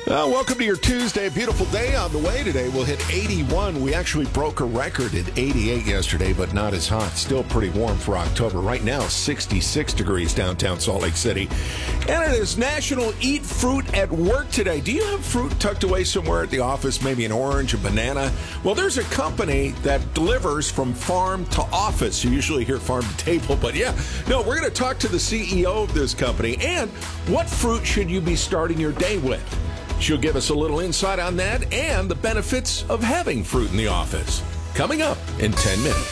Welcome to your Tuesday. Beautiful day on the way today. We'll hit 81. We actually broke a record at 88 yesterday, but not as hot. Still pretty warm for October. Right now, 66 degrees downtown Salt Lake City. And it is National Eat Fruit at Work today. Do you have fruit tucked away somewhere at the office? Maybe an orange, a banana? Well, there's a company that delivers from farm to office. You usually hear farm to table, but yeah. No, we're going to talk to the CEO of this company. And what fruit should you be starting your day with? She'll give us a little insight on that and the benefits of having fruit in the office. Coming up in 10 minutes.